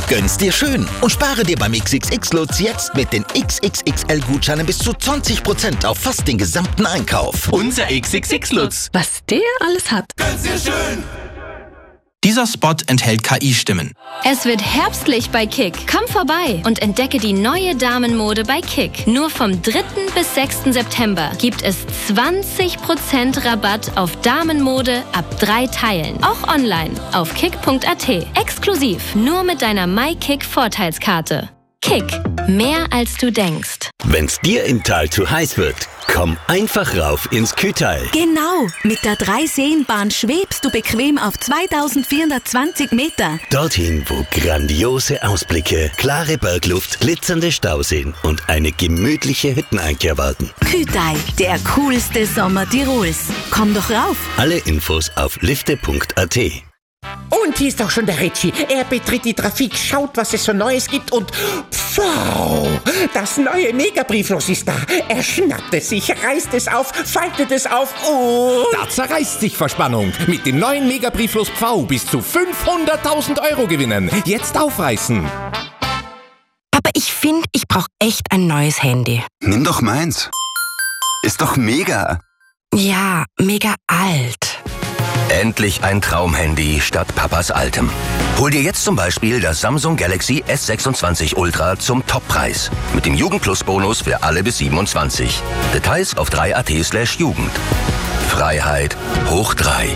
Gönn's dir schön und spare dir beim XXX-Lutz jetzt mit den XXXL-Gutscheinen bis zu 20% auf fast den gesamten Einkauf. Unser XXX-Lutz. Was der alles hat. Gönn's dir schön! Dieser Spot enthält KI-Stimmen. Es wird herbstlich bei Kick. Komm vorbei und entdecke die neue Damenmode bei Kick. Nur vom 3. bis 6. September gibt es 20% Rabatt auf Damenmode ab 3 Teilen. Auch online auf kick.at. Exklusiv nur mit deiner MyKick-Vorteilskarte. Kick. Mehr als du denkst. Wenn's dir im Tal zu heiß wird, komm einfach rauf ins Kühtal. Genau, mit der 3-Seen-Bahn schwebst du bequem auf 2420 Meter. Dorthin, wo grandiose Ausblicke, klare Bergluft, glitzernde Stauseen und eine gemütliche Hütteneinkehr warten. Kühtal, der coolste Sommer Tirols. Komm doch rauf. Alle Infos auf lifte.at. Und hier ist auch schon der Ritchie. Er betritt die Trafik, schaut, was es so Neues gibt und wow, das neue Megabrieflos ist da. Er schnappt es sich, reißt es auf, faltet es auf und... Da zerreißt sich Verspannung. Mit dem neuen Megabrieflos Pfau bis zu 500.000 Euro gewinnen. Jetzt aufreißen. Aber ich finde, ich brauche echt ein neues Handy. Nimm doch meins. Ist doch mega. Ja, mega alt. Endlich ein Traumhandy statt Papas altem. Hol dir jetzt zum Beispiel das Samsung Galaxy S26 Ultra zum Toppreis. Mit dem Jugendplus-Bonus für alle bis 27. Details auf 3at/Jugend. Freiheit hoch 3.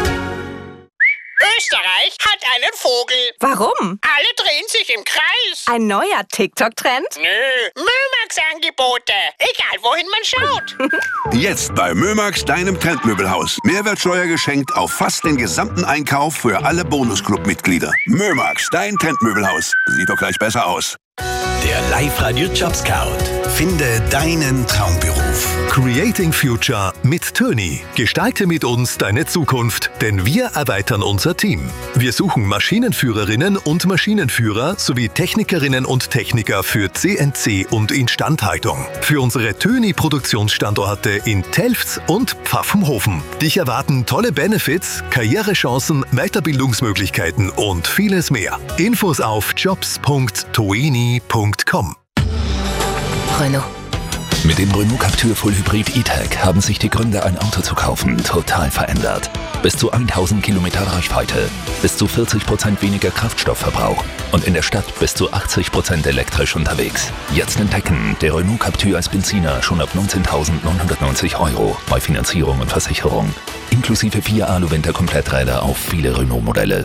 Österreich hat einen Vogel. Warum? Alle drehen sich im Kreis. Ein neuer TikTok-Trend? Nö, Mömax-Angebote. Egal, wohin man schaut. Jetzt bei Mömax, deinem Trendmöbelhaus. Mehrwertsteuer geschenkt auf fast den gesamten Einkauf für alle Bonusclub-Mitglieder. Mömax, dein Trendmöbelhaus. Sieht doch gleich besser aus. Der Live-Radio Job Scout. Finde deinen Traumberuf. Creating Future mit Töni. Gestalte mit uns deine Zukunft, denn wir erweitern unser Team. Wir suchen Maschinenführerinnen und Maschinenführer sowie Technikerinnen und Techniker für CNC und Instandhaltung. Für unsere Töni-Produktionsstandorte in Telfs und Pfaffenhofen. Dich erwarten tolle Benefits, Karrierechancen, Weiterbildungsmöglichkeiten und vieles mehr. Infos auf jobs.toini.com. Renault. Mit dem Renault Captur Full Hybrid E-Tech haben sich die Gründe, ein Auto zu kaufen, total verändert. Bis zu 1000 Kilometer Reichweite, bis zu 40% weniger Kraftstoffverbrauch und in der Stadt bis zu 80% elektrisch unterwegs. Jetzt entdecken, der Renault Captur als Benziner schon ab 19.990 € bei Finanzierung und Versicherung. Inklusive 4 Alu-Winter-Kompletträder auf viele Renault-Modelle.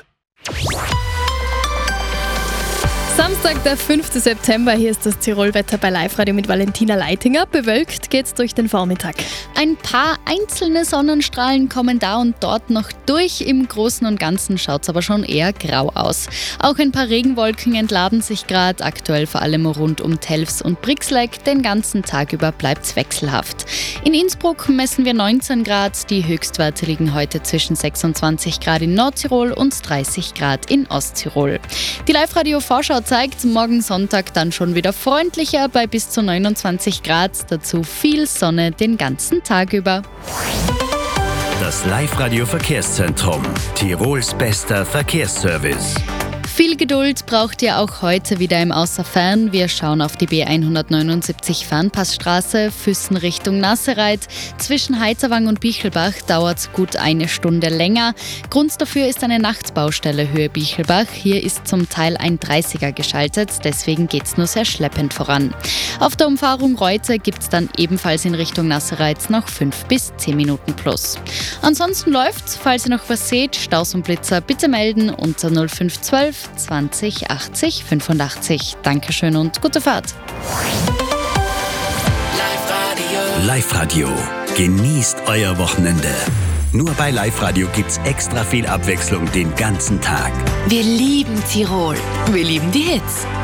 Samstag, der 5. September, hier ist das Tirolwetter bei Live-Radio mit Valentina Leitinger. Bewölkt geht's durch den Vormittag. Ein paar einzelne Sonnenstrahlen kommen da und dort noch durch. Im Großen und Ganzen schaut's aber schon eher grau aus. Auch ein paar Regenwolken entladen sich gerade, aktuell vor allem rund um Telfs und Brixleck. Den ganzen Tag über bleibt's wechselhaft. In Innsbruck messen wir 19 Grad. Die Höchstwerte liegen heute zwischen 26 Grad in Nordtirol und 30 Grad in Osttirol. Die Live-Radio-Vorschau zeigt, morgen Sonntag dann schon wieder freundlicher bei bis zu 29 Grad. Dazu viel Sonne den ganzen Tag über. Das Live-Radio-Verkehrszentrum. Tirols bester Verkehrsservice. Viel Geduld braucht ihr auch heute wieder im Außerfern. Wir schauen auf die B179 Fernpassstraße, Füssen Richtung Nassereit. Zwischen Heizerwang und Bichelbach dauert es gut eine Stunde länger. Grund dafür ist eine Nachtbaustelle Höhe Bichelbach. Hier ist zum Teil ein 30er geschaltet, deswegen geht es nur sehr schleppend voran. Auf der Umfahrung Reute gibt es dann ebenfalls in Richtung Nassereit noch 5 bis 10 Minuten plus. Ansonsten läuft's, falls ihr noch was seht, Staus und Blitzer bitte melden unter 0512 20 80 85. Dankeschön und gute Fahrt. Live-Radio. Genießt euer Wochenende. Nur bei Live-Radio gibt's extra viel Abwechslung den ganzen Tag. Wir lieben Tirol. Wir lieben die Hits.